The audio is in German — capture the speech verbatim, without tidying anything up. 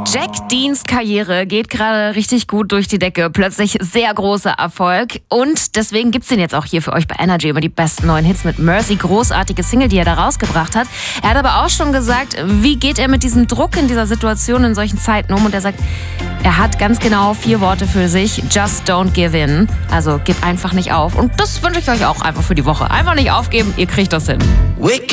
Jack Deans Karriere geht gerade richtig gut durch die Decke. Plötzlich sehr großer Erfolg. Und deswegen gibt's den jetzt auch hier für euch bei Energy über die besten neuen Hits mit Mercy. Großartige Single, die er da rausgebracht hat. Er hat aber auch schon gesagt, wie geht er mit diesem Druck in dieser Situation in solchen Zeiten um? Und er sagt, er hat ganz genau vier Worte für sich. Just don't give in. Also gib einfach nicht auf. Und das wünsche ich euch auch einfach für die Woche. Einfach nicht aufgeben, ihr kriegt das hin.